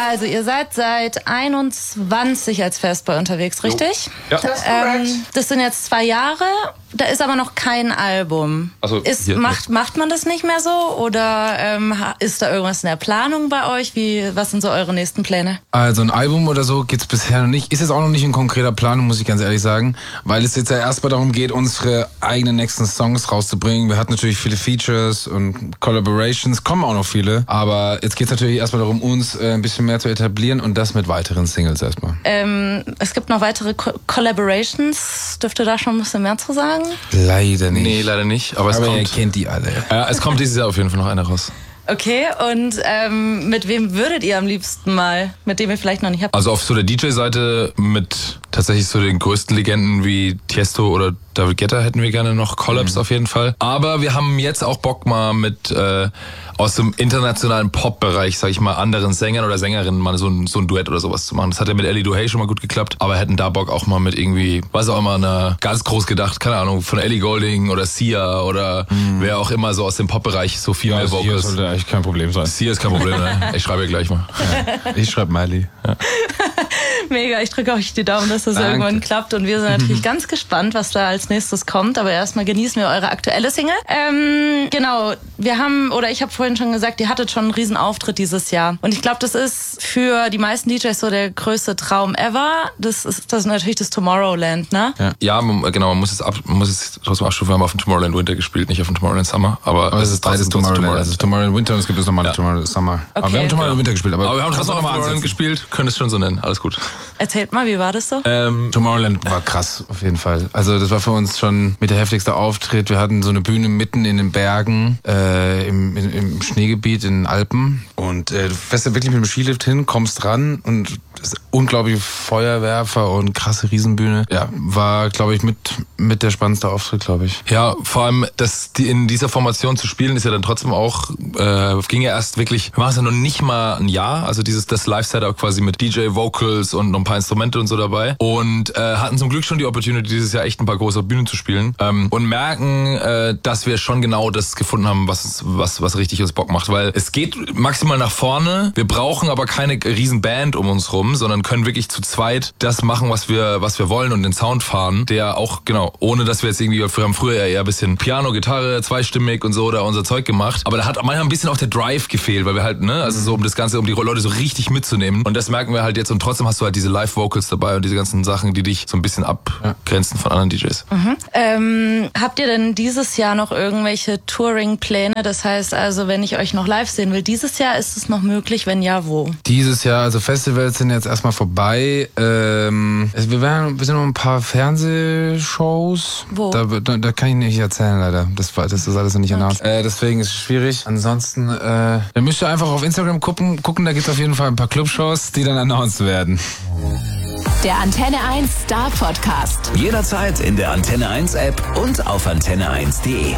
Also ihr seid seit 21 als Fastboy unterwegs, richtig? Ja. Das sind jetzt 2 Jahre, da ist aber noch kein Album. Also, macht man das nicht mehr so oder ist da irgendwas in der Planung bei euch? Was sind so eure nächsten Pläne? Also ein Album oder so gibt's bisher noch nicht. Ist jetzt auch noch nicht in konkreter Planung, muss ich ganz ehrlich sagen, weil es jetzt ja erstmal darum geht, unsere eigenen nächsten Songs rauszubringen. Wir hatten natürlich viele Features und Collaborations, kommen auch noch viele, aber jetzt geht's natürlich erstmal darum, uns ein bisschen mehr zu etablieren und das mit weiteren Singles erstmal. Es gibt noch weitere Collaborations. Dürft ihr da schon ein bisschen mehr zu sagen? Leider nicht. Nee, leider nicht. Aber ihr kennt die alle. Ja, es kommt dieses Jahr auf jeden Fall noch einer raus. Okay, und mit wem würdet ihr am liebsten mal, mit dem ihr vielleicht noch nicht habt? Also auf so der DJ-Seite mit tatsächlich so den größten Legenden wie Tiesto oder David Guetta hätten wir gerne noch Collabs auf jeden Fall. Aber wir haben jetzt auch Bock mal mit aus dem internationalen Pop-Bereich, sag ich mal, anderen Sängern oder Sängerinnen mal so ein Duett oder sowas zu machen. Das hat ja mit Ellie Duhay schon mal gut geklappt, aber hätten da Bock auch mal mit irgendwie, weiß auch immer, ganz groß gedacht, keine Ahnung, von Ellie Goulding oder Sia oder wer auch immer so aus dem Pop-Bereich so viel mehr Vocals. Das sollte eigentlich kein Problem sein. Sia ist kein Problem, ne? Ich schreibe ja gleich mal. Ja. Ich schreibe Miley. Ja. Mega, ich drücke euch die Daumen, dass das irgendwann klappt und wir sind natürlich ganz gespannt, was da als nächstes kommt, aber erstmal genießen wir eure aktuelle Single. Genau, ich habe vorhin schon gesagt, ihr hattet schon einen riesen Auftritt dieses Jahr und ich glaube, das ist für die meisten DJs so der größte Traum ever. Das ist natürlich das Tomorrowland, ne? Ja, genau, man muss es trotzdem abstufen, wir haben auf dem Tomorrowland Winter gespielt, nicht auf dem Tomorrowland Summer, aber es ist beides Tomorrowland. Also Tomorrowland Winter und es gibt jetzt nochmal Tomorrowland Summer. Okay. Aber wir haben Tomorrowland Winter gespielt, aber wir haben trotzdem noch Tomorrowland gespielt, können es schon so nennen, alles gut. Erzählt mal, wie war das so? Tomorrowland war krass, auf jeden Fall. Also das war für uns schon mit der heftigste Auftritt. Wir hatten so eine Bühne mitten in den Bergen, im Schneegebiet in den Alpen. Und du fährst ja wirklich mit dem Skilift hin, kommst ran und das unglaubliche Feuerwerfer und krasse Riesenbühne. Ja, war, glaube ich, mit der spannendste Auftritt, glaube ich. Ja, vor allem, in dieser Formation zu spielen, ist ja dann trotzdem auch, ging ja erst wirklich, wir machen es ja noch nicht mal ein Jahr, also das Live-Setup quasi mit DJ-Vocals und noch ein paar Instrumente und so dabei und hatten zum Glück schon die Opportunity, dieses Jahr echt ein paar große Bühnen zu spielen und merken, dass wir schon genau das gefunden haben, was richtig uns Bock macht, weil es geht maximal nach vorne, wir brauchen aber keine riesen Band um uns rum, sondern können wirklich zu zweit das machen, was wir wollen und den Sound fahren, der auch, genau, ohne dass wir jetzt irgendwie, wir haben früher eher ein bisschen Piano, Gitarre, zweistimmig und so da unser Zeug gemacht, aber da hat manchmal ein bisschen auch der Drive gefehlt, weil wir halt, also so um die Leute so richtig mitzunehmen und das merken wir halt jetzt und trotzdem hast du halt diese Live-Vocals dabei und diese ganzen Sachen, die dich so ein bisschen abgrenzen von anderen DJs. Habt ihr denn dieses Jahr noch irgendwelche Touring-Pläne? Das heißt also, wenn ich euch noch live sehen will, dieses Jahr ist es noch möglich, wenn ja, wo? Dieses Jahr, also Festivals sind jetzt erstmal vorbei. Wir sind noch ein paar Fernsehshows. Wo? Da kann ich nicht erzählen, leider. Das ist alles noch nicht announced. Deswegen ist es schwierig. Ansonsten, da müsst ihr einfach auf Instagram gucken, da gibt's auf jeden Fall ein paar Clubshows, die dann announced werden. Der Antenne 1 Star Podcast. Jederzeit in der Antenne 1 App und auf antenne1.de.